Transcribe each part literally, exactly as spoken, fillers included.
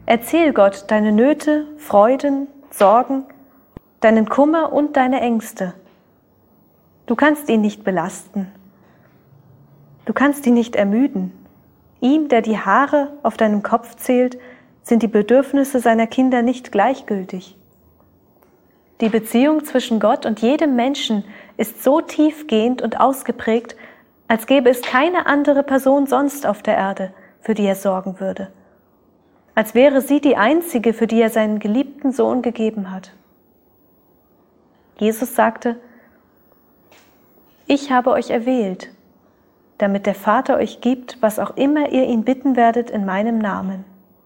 Erzähl Gott deine Nöte, Freuden, Sorgen, deinen Kummer und deine Ängste. Du kannst ihn nicht belasten. Du kannst ihn nicht ermüden. Ihm, der die Haare auf deinem Kopf zählt, sind die Bedürfnisse seiner Kinder nicht gleichgültig. Die Beziehung zwischen Gott und jedem Menschen ist so tiefgehend und ausgeprägt, als gäbe es keine andere Person sonst auf der Erde, für die er sorgen würde. Als wäre sie die einzige, für die er seinen geliebten Sohn gegeben hat. Jesus sagte: Ich habe euch erwählt, damit der Vater euch gibt, was auch immer ihr ihn bitten werdet in meinem Namen.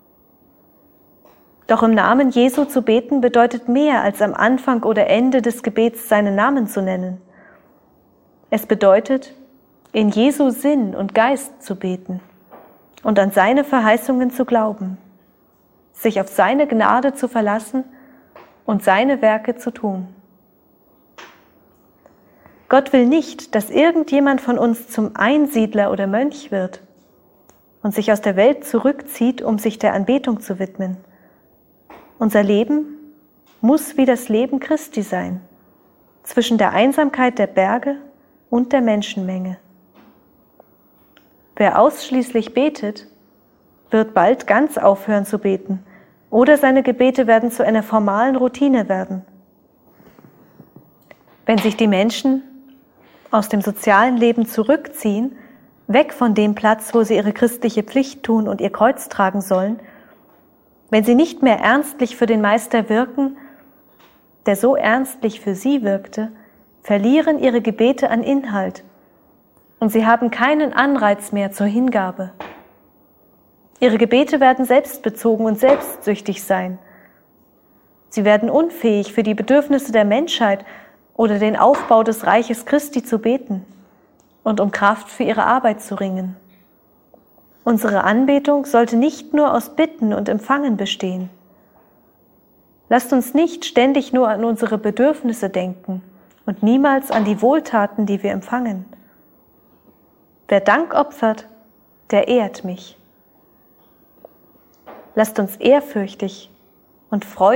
Doch im Namen Jesu zu beten bedeutet mehr, als am Anfang oder Ende des Gebets seinen Namen zu nennen. Es bedeutet, in Jesu Sinn und Geist zu beten und an seine Verheißungen zu glauben, sich auf seine Gnade zu verlassen und seine Werke zu tun. Gott will nicht, dass irgendjemand von uns zum Einsiedler oder Mönch wird und sich aus der Welt zurückzieht, um sich der Anbetung zu widmen. Unser Leben muss wie das Leben Christi sein, zwischen der Einsamkeit der Berge und der Menschenmenge. Wer ausschließlich betet, wird bald ganz aufhören zu beten, oder seine Gebete werden zu einer formalen Routine werden. Wenn sich die Menschen aus dem sozialen Leben zurückziehen, weg von dem Platz, wo sie ihre christliche Pflicht tun und ihr Kreuz tragen sollen, wenn sie nicht mehr ernstlich für den Meister wirken, der so ernstlich für sie wirkte, verlieren ihre Gebete an Inhalt und sie haben keinen Anreiz mehr zur Hingabe. Ihre Gebete werden selbstbezogen und selbstsüchtig sein. Sie werden unfähig, für die Bedürfnisse der Menschheit oder den Aufbau des Reiches Christi zu beten und um Kraft für ihre Arbeit zu ringen. Unsere Anbetung sollte nicht nur aus Bitten und Empfangen bestehen. Lasst uns nicht ständig nur an unsere Bedürfnisse denken und niemals an die Wohltaten, die wir empfangen. Wer Dank opfert, der ehrt mich. Lasst uns ehrfürchtig und freudig